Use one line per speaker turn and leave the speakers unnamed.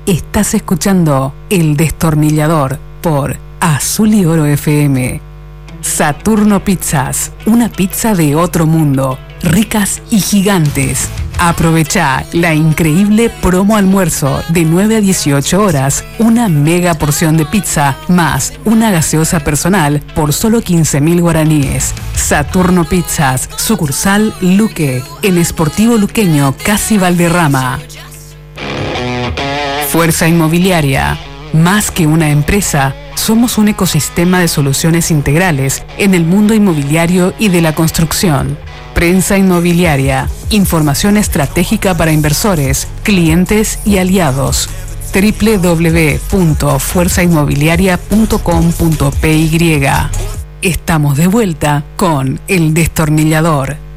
Estás escuchando El Destornillador por Azul y Oro FM. Saturno Pizzas, una pizza de otro mundo, ricas y gigantes. Aprovecha la increíble promo almuerzo de 9 a 18 horas, una mega porción de pizza más una gaseosa personal por solo 15.000 guaraníes. Saturno Pizzas, sucursal Luque, en Sportivo Luqueño, Casi Valderrama. Fuerza Inmobiliaria, más que una empresa, somos un ecosistema de soluciones integrales en el mundo inmobiliario y de la construcción. Prensa Inmobiliaria, información estratégica para inversores, clientes y aliados. www.fuerzainmobiliaria.com.py. Estamos de vuelta con El Destornillador.